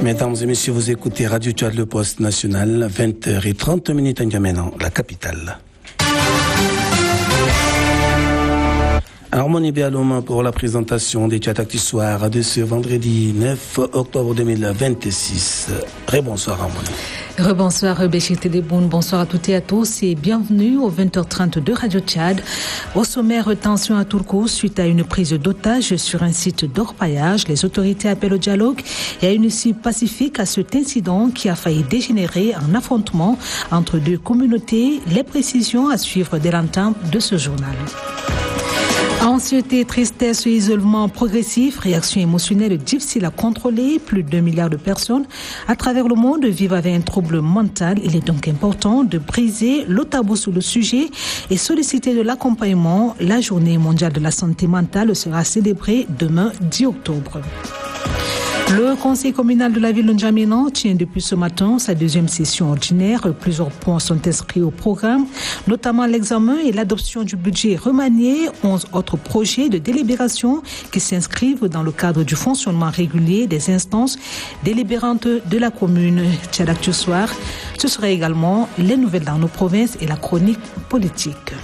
Mesdames et messieurs, vous écoutez Radio Tchad, le poste national, 20h30 en N'Djamena, la capitale. Harmonie Bialouma pour la présentation des Tchad Actu Soir de ce vendredi 9 octobre 2026. Bonsoir Harmonie. Rebonsoir Béchir Tédéboun, bonsoir à toutes et à tous et bienvenue au 20h30 de Radio Tchad. Au sommaire, tension à Tourkou suite à une prise d'otage sur un site d'orpaillage. Les autorités appellent au dialogue et à une issue pacifique à cet incident qui a failli dégénérer en affrontement entre deux communautés. Les précisions à suivre dès l'entame de ce journal. Anxiété, tristesse, isolement progressif, réaction émotionnelle difficile à contrôler. Plus de 2 milliards de personnes à travers le monde vivent avec un trouble mental. Il est donc important de briser le tabou sur le sujet et solliciter de l'accompagnement. La journée mondiale de la santé mentale sera célébrée demain 10 octobre. Le conseil communal de la ville de N'Djamena tient depuis ce matin sa deuxième session ordinaire. Plusieurs points sont inscrits au programme, notamment l'examen et l'adoption du budget remanié, 11 autres projets de délibération qui s'inscrivent dans le cadre du fonctionnement régulier des instances délibérantes de la commune. Tchad Actu Soir, ce sera également les nouvelles dans nos provinces et la chronique politique.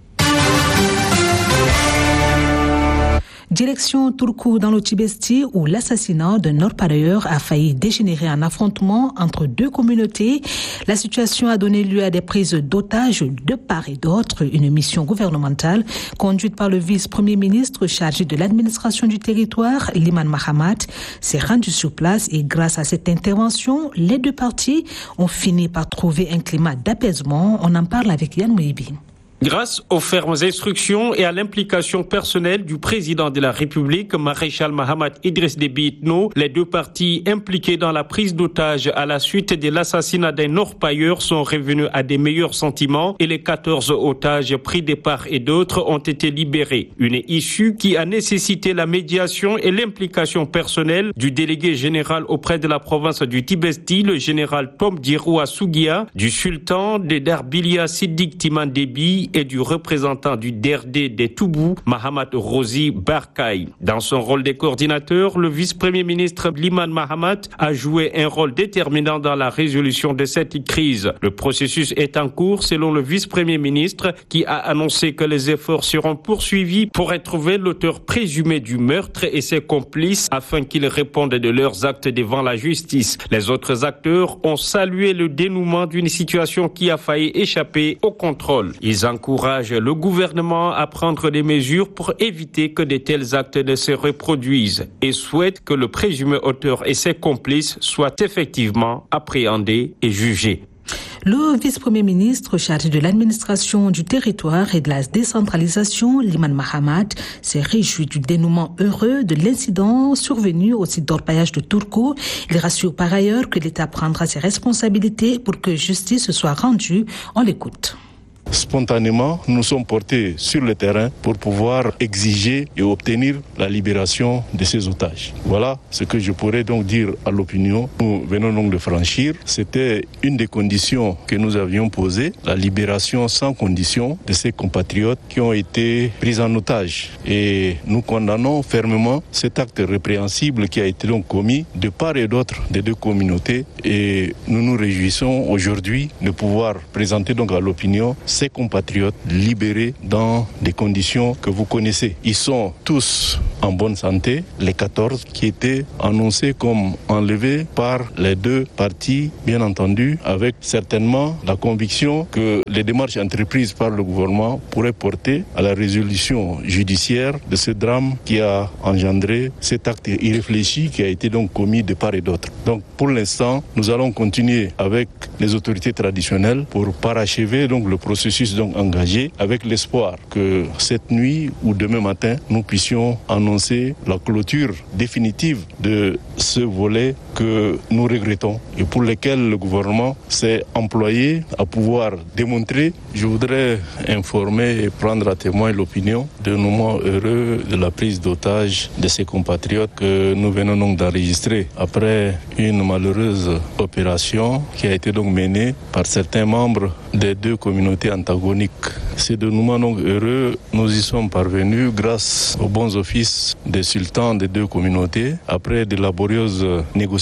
Direction Tourkou dans le Tibesti où l'assassinat d'un orpailleur a failli dégénérer en affrontement entre deux communautés. La situation a donné lieu à des prises d'otages de part et d'autre. Une mission gouvernementale conduite par le vice-premier ministre chargé de l'administration du territoire, Liman Mahamat, s'est rendue sur place et grâce à cette intervention, les deux parties ont fini par trouver un climat d'apaisement. On en parle avec Yann Mouibi. Grâce aux fermes instructions et à l'implication personnelle du président de la République, maréchal Mahamat Idriss Déby Itno, les deux parties impliquées dans la prise d'otages à la suite de l'assassinat d'un orpailleur sont revenus à des meilleurs sentiments et les 14 otages pris de part et d'autre ont été libérés. Une issue qui a nécessité la médiation et l'implication personnelle du délégué général auprès de la province du Tibesti, le général Tom Djiroua Sougia, du sultan de Darbilia Siddiq Timan Déby et du représentant du DRD des Toubou, Mahamat Rosi Barkay. Dans son rôle de coordinateur, le vice-premier ministre Liman Mahamat a joué un rôle déterminant dans la résolution de cette crise. Le processus est en cours selon le vice-premier ministre qui a annoncé que les efforts seront poursuivis pour retrouver l'auteur présumé du meurtre et ses complices afin qu'ils répondent de leurs actes devant la justice. Les autres acteurs ont salué le dénouement d'une situation qui a failli échapper au contrôle. Ils encourage le gouvernement à prendre des mesures pour éviter que de tels actes ne se reproduisent et souhaite que le présumé auteur et ses complices soient effectivement appréhendés et jugés. Le vice-premier ministre chargé de l'administration du territoire et de la décentralisation, Liman Mahamat, s'est réjoui du dénouement heureux de l'incident survenu au site d'orpaillage de Tourkou. Il rassure par ailleurs que l'État prendra ses responsabilités pour que justice soit rendue. On l'écoute. Spontanément, nous sommes portés sur le terrain pour pouvoir exiger et obtenir la libération de ces otages. Voilà ce que je pourrais donc dire à l'opinion. Nous venons donc de franchir. C'était une des conditions que nous avions posées, la libération sans condition de ces compatriotes qui ont été pris en otage. Et nous condamnons fermement cet acte répréhensible qui a été donc commis de part et d'autre des deux communautés. Et nous nous réjouissons aujourd'hui de pouvoir présenter donc à l'opinion ces compatriotes libérés dans des conditions que vous connaissez. Ils sont tous en bonne santé, les 14 qui étaient annoncés comme enlevés par les deux parties, bien entendu, avec certainement la conviction que les démarches entreprises par le gouvernement pourraient porter à la résolution judiciaire de ce drame qui a engendré cet acte irréfléchi qui a été donc commis de part et d'autre. Donc pour l'instant, nous allons continuer avec les autorités traditionnelles pour parachever donc le processus donc engagé avec l'espoir que cette nuit ou demain matin, nous puissions annoncer la clôture définitive de ce volet que nous regrettons et pour lequel le gouvernement s'est employé à pouvoir démontrer. Je voudrais informer et prendre à témoin l'opinion de nos moments heureux de la prise d'otage de ces compatriotes que nous venons donc d'enregistrer après une malheureuse opération qui a été donc menée par certains membres des deux communautés antagoniques. Ces dénouements donc heureux, nous y sommes parvenus grâce aux bons offices des sultans des deux communautés après de laborieuses négociations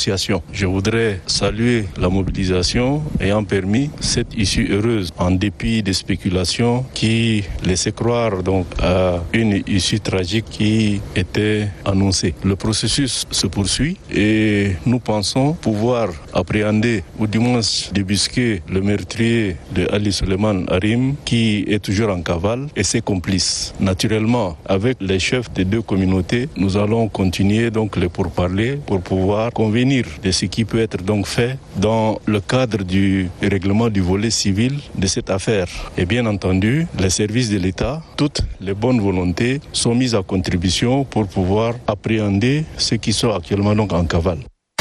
négociations. Je voudrais saluer la mobilisation ayant permis cette issue heureuse en dépit des spéculations qui laissaient croire donc à une issue tragique qui était annoncée. Le processus se poursuit et nous pensons pouvoir appréhender ou du moins débusquer le meurtrier de Ali Suleiman Harim qui est toujours en cavale et ses complices. Naturellement, avec les chefs des deux communautés, nous allons continuer donc les pourparlers pour pouvoir convenir de ce qui peut être donc fait dans le cadre du règlement du volet civil de cette affaire. Et bien entendu, les services de l'État, toutes les bonnes volontés sont mises à contribution pour pouvoir appréhender ceux qui sont actuellement donc en cavale.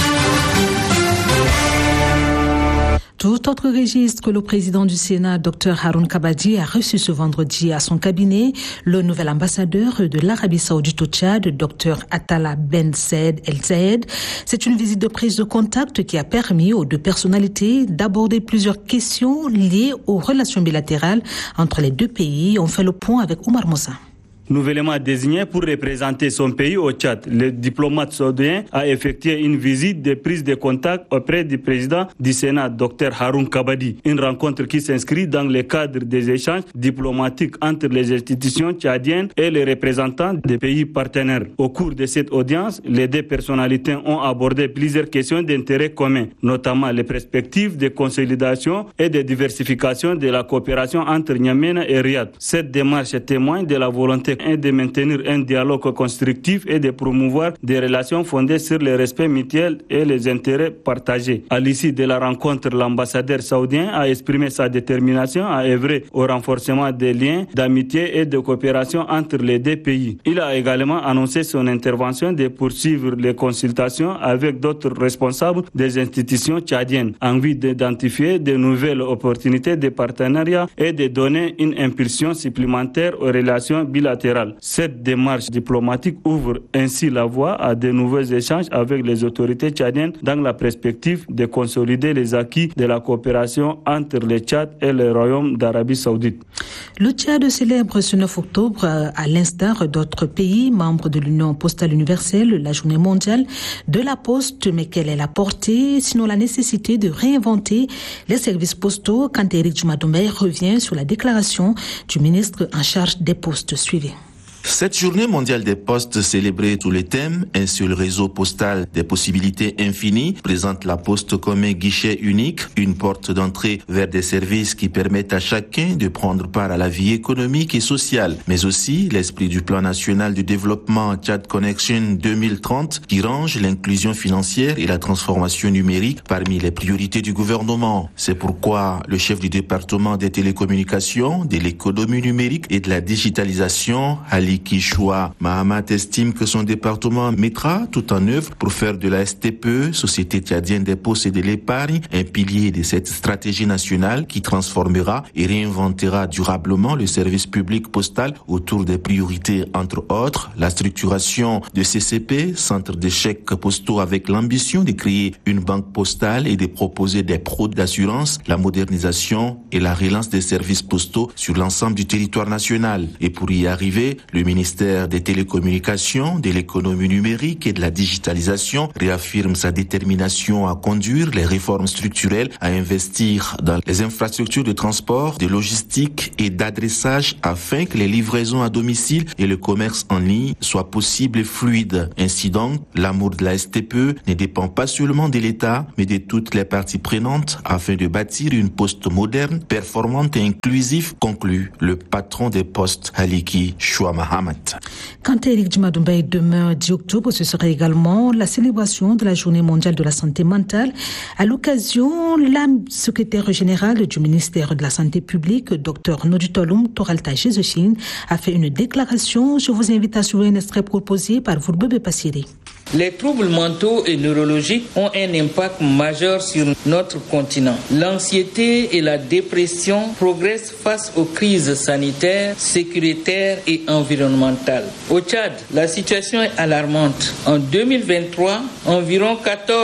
Tout autre registre que le président du Sénat, Dr Haroun Kabadi, a reçu ce vendredi à son cabinet le nouvel ambassadeur de l'Arabie Saoudite au Tchad, Dr Attala Ben Saed El Zayed. C'est une visite de prise de contact qui a permis aux deux personnalités d'aborder plusieurs questions liées aux relations bilatérales entre les deux pays. On fait le point avec Oumar Moussa. Nouvellement désigné pour représenter son pays au Tchad, le diplomate saoudien a effectué une visite de prise de contact auprès du président du Sénat, Dr Haroun Kabadi. Une rencontre qui s'inscrit dans le cadre des échanges diplomatiques entre les institutions tchadiennes et les représentants des pays partenaires. Au cours de cette audience, les deux personnalités ont abordé plusieurs questions d'intérêt commun, notamment les perspectives de consolidation et de diversification de la coopération entre N'Djamena et Riyad. Cette démarche témoigne de la volonté de maintenir un dialogue constructif et de promouvoir des relations fondées sur le respect mutuel et les intérêts partagés. À l'issue de la rencontre, l'ambassadeur saoudien a exprimé sa détermination à œuvrer au renforcement des liens d'amitié et de coopération entre les deux pays. Il a également annoncé son intervention de poursuivre les consultations avec d'autres responsables des institutions tchadiennes en vue d'identifier de nouvelles opportunités de partenariat et de donner une impulsion supplémentaire aux relations bilatérales. Cette démarche diplomatique ouvre ainsi la voie à de nouveaux échanges avec les autorités tchadiennes dans la perspective de consolider les acquis de la coopération entre le Tchad et le Royaume d'Arabie Saoudite. Le Tchad célèbre ce 9 octobre, à l'instar d'autres pays membres de l'Union postale universelle, la journée mondiale de la poste. Mais quelle est la portée, sinon la nécessité de réinventer les services postaux quand Éric Djoumadoumbaye revient sur la déclaration du ministre en charge des postes. Suivez. Cette journée mondiale des postes célébrée tous les thèmes, un seul réseau postal des possibilités infinies, présente la poste comme un guichet unique, une porte d'entrée vers des services qui permettent à chacun de prendre part à la vie économique et sociale, mais aussi l'esprit du plan national de développement Tchad Connection 2030 qui range l'inclusion financière et la transformation numérique parmi les priorités du gouvernement. C'est pourquoi le chef du département des télécommunications, de l'économie numérique et de la digitalisation, Ali Kichoua Mahamat, estime que son département mettra tout en œuvre pour faire de la STPE, Société tchadienne des postes et de l'épargne, un pilier de cette stratégie nationale qui transformera et réinventera durablement le service public postal autour des priorités, entre autres, la structuration de CCP, centre de chèques postaux avec l'ambition de créer une banque postale et de proposer des produits d'assurance, la modernisation et la relance des services postaux sur l'ensemble du territoire national. Et pour y arriver, le ministère des Télécommunications, de l'économie numérique et de la digitalisation réaffirme sa détermination à conduire les réformes structurelles, à investir dans les infrastructures de transport, de logistique et d'adressage afin que les livraisons à domicile et le commerce en ligne soient possibles et fluides. Ainsi donc, l'amour de la STPE ne dépend pas seulement de l'État, mais de toutes les parties prenantes afin de bâtir une poste moderne, performante et inclusive, conclut le patron des postes, Aliki Chouama. Quant à Éric Djoumadoumbaye, demain 10 octobre, ce sera également la célébration de la Journée mondiale de la santé mentale. À l'occasion, la secrétaire générale du ministère de la Santé publique, Dr Nodutolum Toralta Jésus-Chine, a fait une déclaration. Je vous invite à suivre un extrait proposé par Vourbebe Passiri. Les troubles mentaux et neurologiques ont un impact majeur sur notre continent. L'anxiété et la dépression progressent face aux crises sanitaires, sécuritaires et environnementales. Au Tchad, la situation est alarmante. En 2023, environ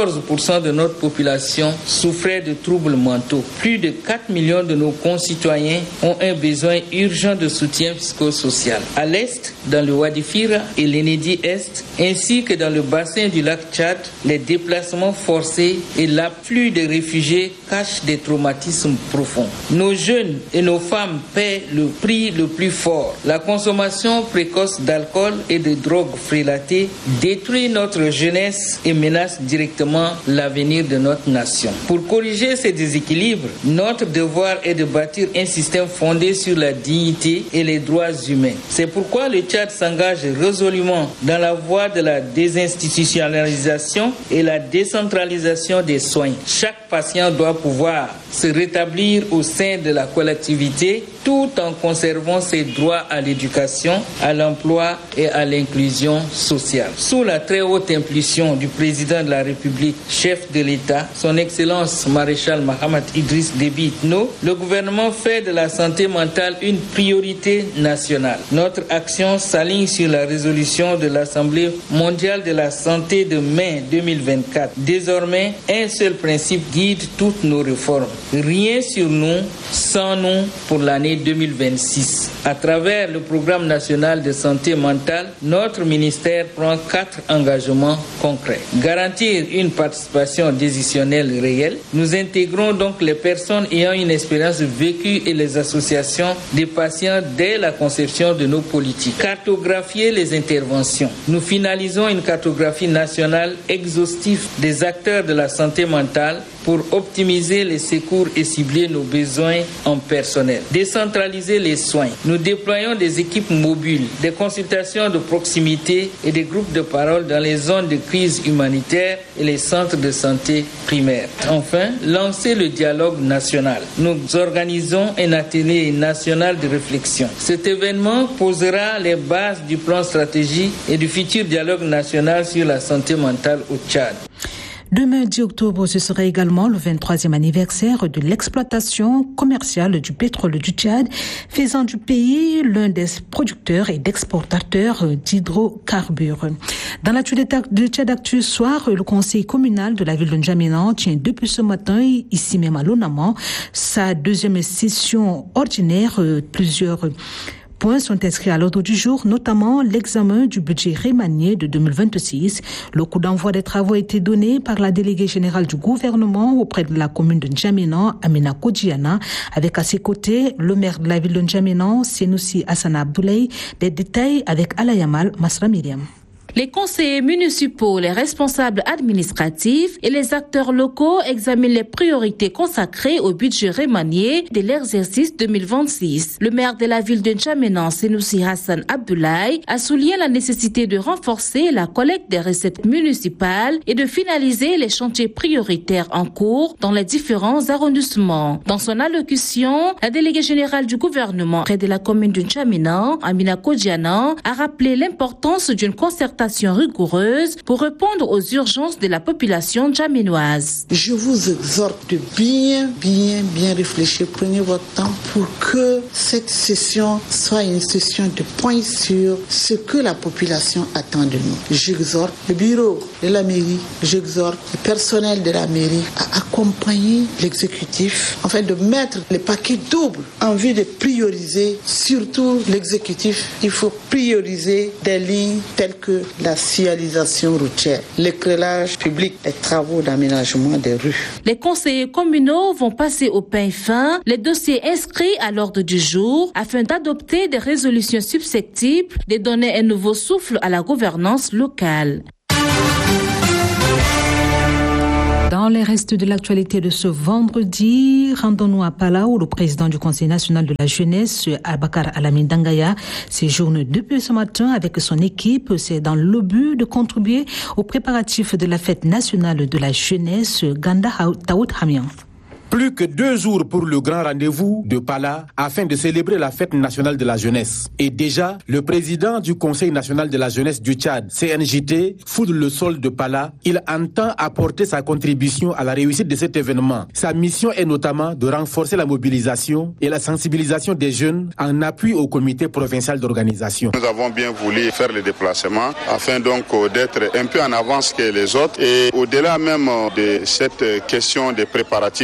14% de notre population souffrait de troubles mentaux. Plus de 4 millions de nos concitoyens ont un besoin urgent de soutien psychosocial. À l'est, dans le Wadi Fira et l'Enedi Est, ainsi que dans le bassin du lac Tchad, les déplacements forcés et l'afflux de réfugiés cachent des traumatismes profonds. Nos jeunes et nos femmes paient le prix le plus fort. La consommation précoce d'alcool et de drogues frélatées détruit notre jeunesse et menace directement l'avenir de notre nation. Pour corriger ces déséquilibres, notre devoir est de bâtir un système fondé sur la dignité et les droits humains. C'est pourquoi le Tchad s'engage résolument dans la voie de la désinstitutionnalisation et la décentralisation des soins. Chaque patient doit pouvoir se rétablir au sein de la collectivité tout en conservant ses droits à l'éducation, à l'emploi et à l'inclusion sociale. Sous la très haute impulsion du président de la République, chef de l'État, son Excellence Maréchal Mahamat Idriss Déby Itno, le gouvernement fait de la santé mentale une priorité nationale. Notre action s'aligne sur la résolution de l'Assemblée mondiale de la santé de mai 2024. Désormais, un seul principe guide toutes nos réformes. Rien sur nous, sans nous pour l'année 2026. À travers le programme national de santé mentale, notre ministère prend 4 engagements concrets. Garantir une participation décisionnelle réelle. Nous intégrons donc les personnes ayant une expérience vécue et les associations des patients dès la conception de nos politiques. Cartographier les interventions. Nous finalisons une cartographie nationale exhaustive des acteurs de la santé mentale pour optimiser les secours et cibler nos besoins en personnel. Décentraliser les soins. Nous déployons des équipes mobiles, des consultations de proximité et des groupes de parole dans les zones de crise humanitaire et les centres de santé primaires. Enfin, lancer le dialogue national. Nous organisons un atelier national de réflexion. Cet événement posera les bases du plan stratégique et du futur dialogue national sur la santé mentale au Tchad. Demain, 10 octobre, ce sera également le 23e anniversaire de l'exploitation commerciale du pétrole du Tchad, faisant du pays l'un des producteurs et d'exportateurs d'hydrocarbures. Dans l'actu de Tchad Actu soir, le conseil communal de la ville de N'Djamena tient depuis ce matin, ici même à Lonama, sa deuxième session ordinaire. Plusieurs points sont inscrits à l'ordre du jour, notamment l'examen du budget remanié de 2026. Le coup d'envoi des travaux a été donné par la déléguée générale du gouvernement auprès de la commune de N'Djamena, Amina Kodjiana, avec à ses côtés le maire de la ville de N'Djamena, Senoussi Hassana Abdoulaye. Des détails avec Alayamal Masra Myriam. Les conseillers municipaux, les responsables administratifs et les acteurs locaux examinent les priorités consacrées au budget remanié de l'exercice 2026. Le maire de la ville de N'Djamena, Senoussi Hassana Abdoulaye, a souligné la nécessité de renforcer la collecte des recettes municipales et de finaliser les chantiers prioritaires en cours dans les différents arrondissements. Dans son allocution, la déléguée générale du gouvernement près de la commune de N'Djamena, Amina Kodjiana, a rappelé l'importance d'une concertation rigoureuse pour répondre aux urgences de la population djamenoise. Je vous exhorte de bien réfléchir. Prenez votre temps pour que cette session soit une session de point sur ce que la population attend de nous. J'exhorte le bureau de la mairie, j'exhorte le personnel de la mairie à accompagner l'exécutif, afin de mettre les paquets doubles en vue de prioriser, surtout l'exécutif. Il faut prioriser des lignes telles que la signalisation routière, l'éclairage public, les travaux d'aménagement des rues. Les conseillers communaux vont passer au pain fin les dossiers inscrits à l'ordre du jour afin d'adopter des résolutions susceptibles de donner un nouveau souffle à la gouvernance locale. Dans les restes de l'actualité de ce vendredi, rendons-nous à Pala où le président du Conseil national de la jeunesse, Abakar Alamine Dangaya, séjourne depuis ce matin avec son équipe. C'est dans le but de contribuer aux préparatifs de la fête nationale de la jeunesse, Ganda Taout Hamian. Plus que 2 jours pour le grand rendez-vous de Pala afin de célébrer la fête nationale de la jeunesse. Et déjà, le président du Conseil national de la jeunesse du Tchad, CNJT, foule le sol de Pala. Il entend apporter sa contribution à la réussite de cet événement. Sa mission est notamment de renforcer la mobilisation et la sensibilisation des jeunes en appui au comité provincial d'organisation. Nous avons bien voulu faire le déplacement afin donc d'être un peu en avance que les autres. Et au-delà même de cette question des préparatifs d'accompagnement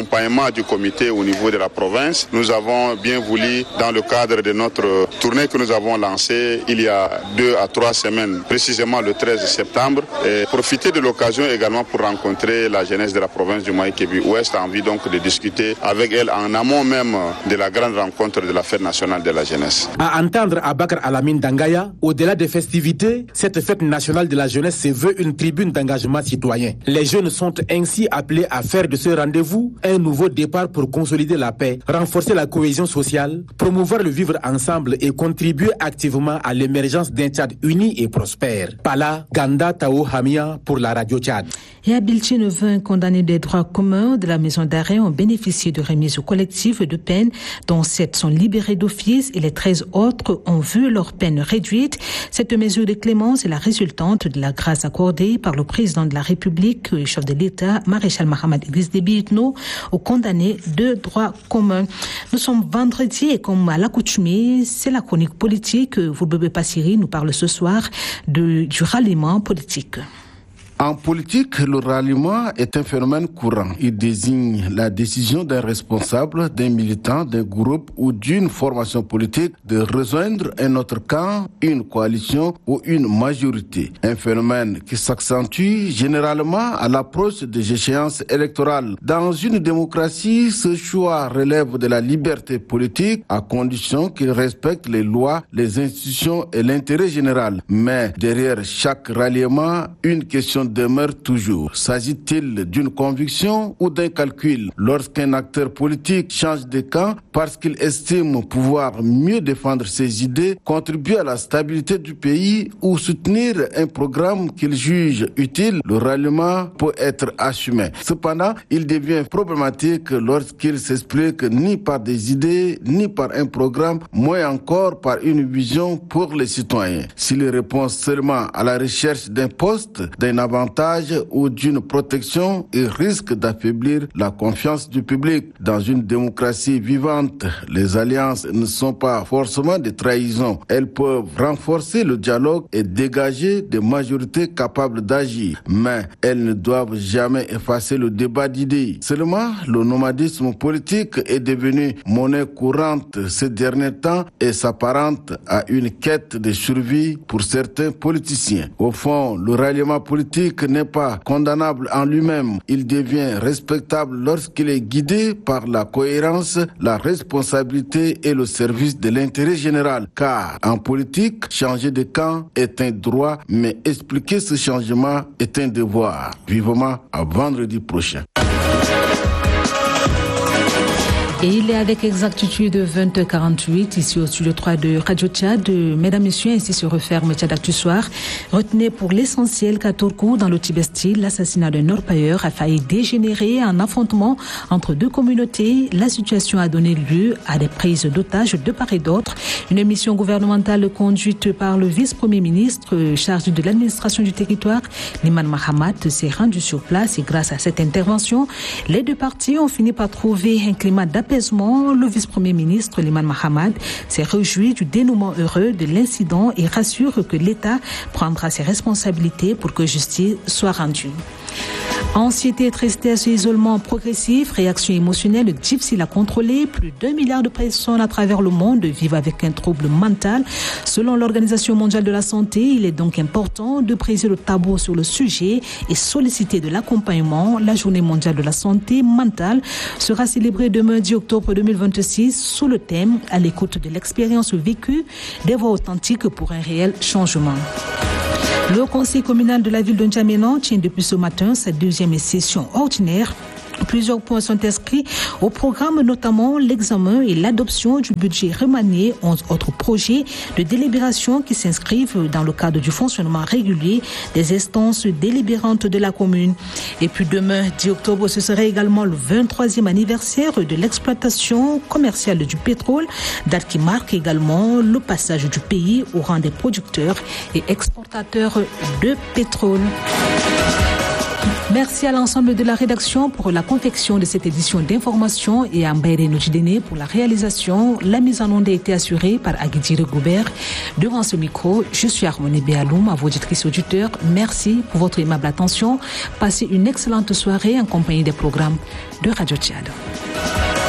l'accompagnement du comité au niveau de la province, nous avons bien voulu, dans le cadre de notre tournée que nous avons lancée il y a 2 à 3 semaines, précisément le 13 septembre, profiter de l'occasion également pour rencontrer la jeunesse de la province du Maï-Kébi-Ouest, envie donc de discuter avec elle en amont même de la grande rencontre de la fête nationale de la jeunesse. À entendre Abakar Alamine Dangaya, au-delà des festivités, cette fête nationale de la jeunesse se veut une tribune d'engagement citoyen. Les jeunes sont ainsi appelés à faire de ce rendez-vous un nouveau départ pour consolider la paix, renforcer la cohésion sociale, promouvoir le vivre ensemble et contribuer activement à l'émergence d'un Tchad uni et prospère. Pala, Ganda Tao Hamia pour la radio Tchad. Et à Biltine, 20 condamnés des droits communs de la maison d'arrêt ont bénéficié de remises collectives de peine, dont 7 sont libérés d'office et les 13 autres ont vu leur peine réduite. Cette mesure de clémence est la résultante de la grâce accordée par le président de la République, le chef de l'État, Maréchal Mahamat Idriss Déby Itno, aux condamnés de droit commun. Nous sommes vendredi et comme à l'accoutumée, c'est la chronique politique. Vous Passiri nous parle ce soir du ralliement politique. En politique, le ralliement est un phénomène courant. Il désigne la décision d'un responsable, d'un militant, d'un groupe ou d'une formation politique de rejoindre un autre camp, une coalition ou une majorité. Un phénomène qui s'accentue généralement à l'approche des échéances électorales. Dans une démocratie, ce choix relève de la liberté politique à condition qu'il respecte les lois, les institutions et l'intérêt général. Mais derrière chaque ralliement, une question demeure toujours. S'agit-il d'une conviction ou d'un calcul? Lorsqu'un acteur politique change de camp parce qu'il estime pouvoir mieux défendre ses idées, contribuer à la stabilité du pays ou soutenir un programme qu'il juge utile, le ralliement peut être assumé. Cependant, il devient problématique lorsqu'il s'explique ni par des idées, ni par un programme, moins encore par une vision pour les citoyens. S'il répond seulement à la recherche d'un poste, d'un avantage ou d'une protection, il risque d'affaiblir la confiance du public. Dans une démocratie vivante, les alliances ne sont pas forcément des trahisons. Elles peuvent renforcer le dialogue et dégager des majorités capables d'agir. Mais elles ne doivent jamais effacer le débat d'idées. Seulement, le nomadisme politique est devenu monnaie courante ces derniers temps et s'apparente à une quête de survie pour certains politiciens. Au fond, le ralliement politique n'est pas condamnable en lui-même. Il devient respectable lorsqu'il est guidé par la cohérence, la responsabilité et le service de l'intérêt général. Car en politique, changer de camp est un droit, mais expliquer ce changement est un devoir. Vivement à vendredi prochain. Et il est avec exactitude 20h48 ici au studio 3 de Radio Tchad. Mesdames, Messieurs, ainsi se referme Tchad Actu Soir. Retenez pour l'essentiel qu'à Tourkou, dans le Tibesti, l'assassinat d'un orpailleur a failli dégénérer en affrontement entre deux communautés. La situation a donné lieu à des prises d'otages de part et d'autre. Une mission gouvernementale conduite par le vice-premier ministre chargé de l'administration du territoire, Liman Mahamat, s'est rendu sur place et grâce à cette intervention, les deux parties ont fini par trouver un climat d'apaisement. Le vice-premier ministre Liman Mahamat s'est réjoui du dénouement heureux de l'incident et rassure que l'État prendra ses responsabilités pour que justice soit rendue. Anxiété, tristesse, isolement progressif, réaction émotionnelle difficile à contrôler. Plus d'1 milliard de personnes à travers le monde vivent avec un trouble mental. Selon l'Organisation mondiale de la santé, il est donc important de briser le tabou sur le sujet et solliciter de l'accompagnement. La journée mondiale de la santé mentale sera célébrée demain 10 octobre 2026 sous le thème « À l'écoute de l'expérience vécue, des voix authentiques pour un réel changement ». Le conseil communal de la ville de N'Djamena tient depuis ce matin sa deuxième session ordinaire. Plusieurs points sont inscrits au programme, notamment l'examen et l'adoption du budget remanié, 11 autres projets de délibération qui s'inscrivent dans le cadre du fonctionnement régulier des instances délibérantes de la commune. Et puis demain, 10 octobre, ce serait également le 23e anniversaire de l'exploitation commerciale du pétrole, date qui marque également le passage du pays au rang des producteurs et exportateurs de pétrole. Merci à l'ensemble de la rédaction pour la confection de cette édition d'information et à Mbaye Nojidene pour la réalisation. La mise en onde a été assurée par Aguidire Goubert. Devant ce micro, je suis Harmonie Béaloum, à vos auditrices auditeurs. Merci pour votre aimable attention. Passez une excellente soirée en compagnie des programmes de Radio Tchad.